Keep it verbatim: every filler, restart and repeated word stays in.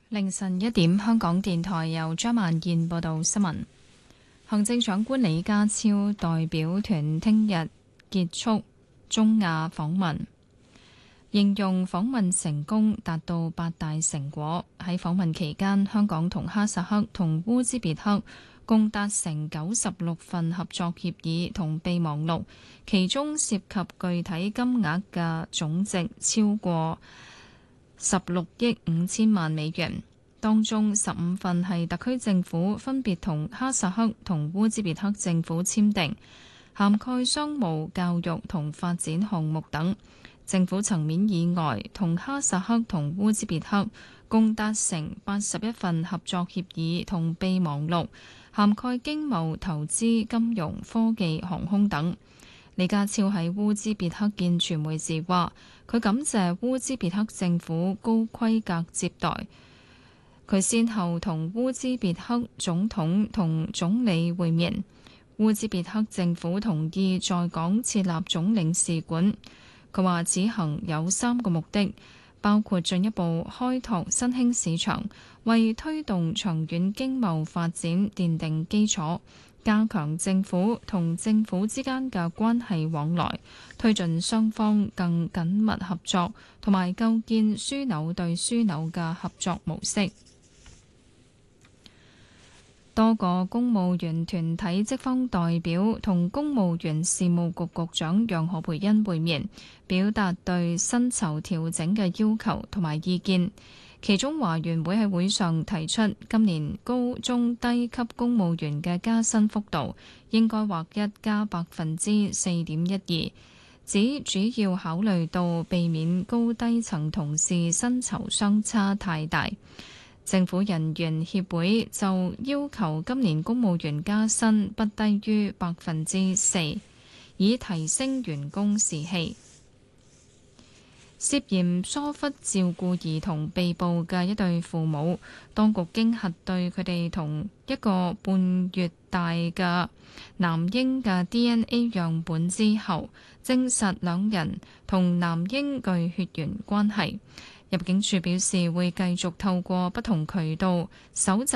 凌晨一點，香港電台由張萬燕報道新聞。行政長官李家超代表團聽日結束中亞訪問，形容訪問成功，達到八大成果。喺訪問期間，香港同哈薩克同烏茲別克共達成九十六份合作協議同備忘錄，其中涉及具體金額嘅總值超過十六億五千萬美元，當中十五份係特區政府分別同哈薩克同烏茲別克政府簽訂，涵蓋商務、教育同發展項目等。政府層面以外，同哈薩克同烏茲別克共達成八十一份合作協議同備忘錄，涵蓋經貿、投資、金融、科技、航空等。李家超喺烏茲別克見傳媒時話，佢感謝烏茲別克政府高規格接待。佢先後同烏茲別克總統同總理會面，烏茲別克政府同意在港設立總領事館。佢話此行有三個目的，包括進一步開拓新興市場，為推動長遠經貿發展奠定基礎，加強政府同政府之間嘅關係往來，推進雙方更緊密合作，同埋構建樞紐對樞紐嘅合作模式。多個公務員團體職方代表同公務員事務局局長楊何培恩會面，表達對薪酬調整嘅要求同埋意見。其中華員會喺會上提出，今年高中低級公務員嘅加薪幅度應該劃一加百分之四點一二，指主要考慮到避免高低層同事薪酬相差太大。政府人員協會就要求今年公務員加薪不低於百分之四，以提升員工士氣。涉嫌疏忽照顧兒童被捕嘅一對父母，當局經核對佢哋同一個半月大嘅男嬰嘅 D N A 樣本之後，證實兩人同男嬰具血緣關係。入境處表示會繼續透過不同渠道搜集